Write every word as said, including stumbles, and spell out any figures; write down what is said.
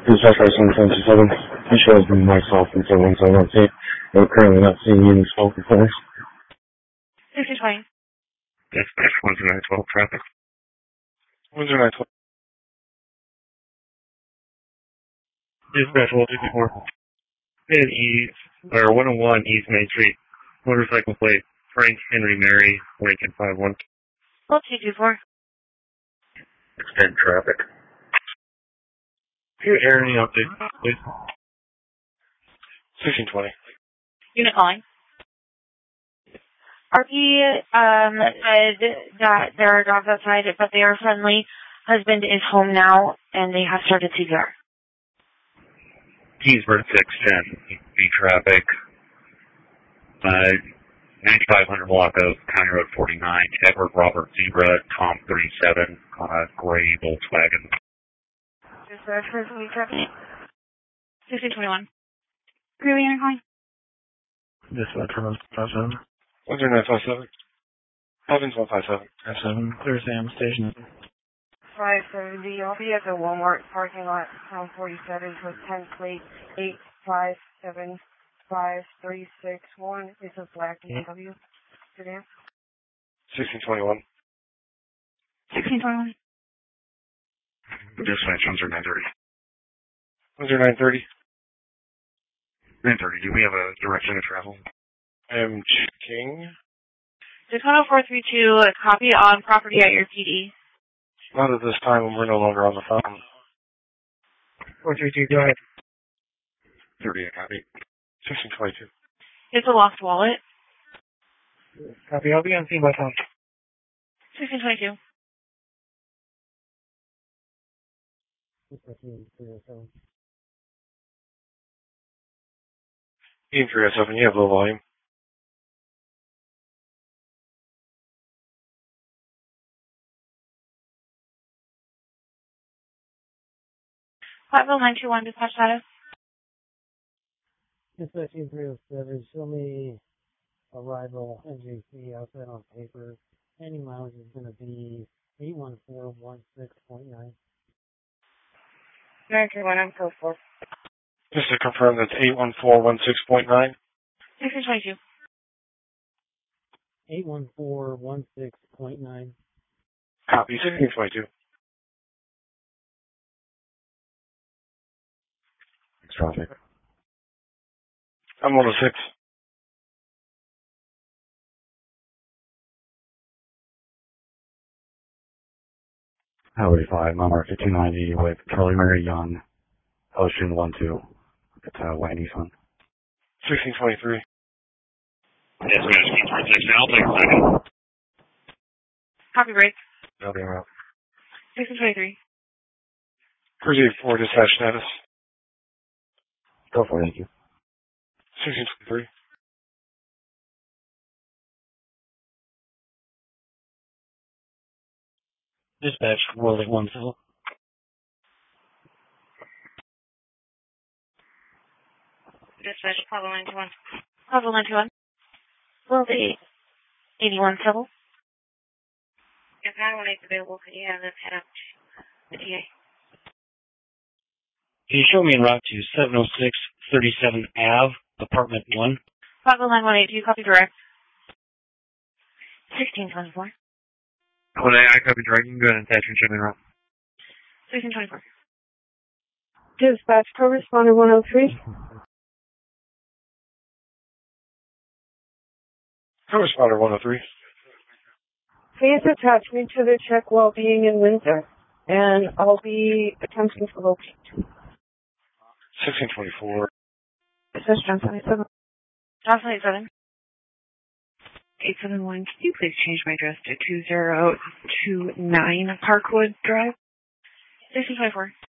This is Operation twenty-seven. This shows me myself and someone so I don't see. I'm currently not seeing any smoke before. sixteen twenty. Dispatch one zero nine twelve traffic. one zero nine twelve. Dispatch one two four. Mid East, or one oh one East Main Street. Motorcycle plate. Frank Henry Mary, Lincoln five one. Well, two two four. Extend traffic. Your area update, please. sixteen twenty. Unit calling. R P um, said that there are dogs outside, but they are friendly. Husband is home now, and they have started C P R. Keysburg six ten. B traffic. Uh, ninety-five hundred block of County Road forty-nine. Edward Robert Zebra, Tom thirty-seven, uh, gray Volkswagen. Dispatch for police traffic. sixteen twenty-one. Who are we calling? Dispatch one five seven. one zero nine five seven. Evans one five seven. F seven. Clear Sam Station. five seventy. I'll be at the Walmart parking lot, Town forty-seven, with ten plate eight five seven five three six one. It's a black B M W sedan. sixteen twenty-one. sixteen twenty-one. Dispatch one zero nine thirty. one zero nine thirty. nine thirty. Do we have a direction of travel? I am checking. Just one oh four three two, a copy on property at your P D. Not at this time when we're no longer on the phone. four three two, go ahead. thirty, a copy. sixteen twenty-two. It's a lost wallet. Copy, I'll be on scene by phone. sixteen twenty-two. Ian three oh seven, you have low volume. five oh nine two one, dispatch status. Dispatch three oh seven, show me arrival N J C outside on paper. Any mileage is going to be eight one four one six point nine. nine three one, I'm code four. Just to confirm, that's eight one four one six point nine. sixteen twenty-two. eight one four one six point nine. Copy, sixteen twenty-two. Traffic. I'm one oh six. Highway five, Monarch two ninety with Charlie Mary Young, Ocean one two. It's uh, Whitney's one. sixteen twenty-three. Yes, we have Keysburg six ten. I'll take a second. Copy break. No, being out. sixteen twenty-three. Cruise eighty-four, dispatch status. Go for it, thank you. sixteen twenty-three. Dispatch, Worley one cell. Dispatch, Pablo nine two one. Pablo nine two one. Will the eighty-one civil? If nine one eight is available, could you have them head up to the T A? Can you show me en route to seven oh six thirty-seven Ave, apartment one? Pablo nine one eight, do you copy direct? sixteen twenty-four. When I, I copy direct, you can go ahead and attach your shipment route. sixteen twenty-four. Dispatch, co-responder one oh three. Co-responder one oh three. Please attach me to the check well-being in Windsor, and I'll be attempting to locate. sixteen twenty-four. Dispatch, Johnson eighty-seven. Johnson eighty-seven. eight seven one, can you please change my address to two zero two nine Parkwood Drive? sixteen twenty-four.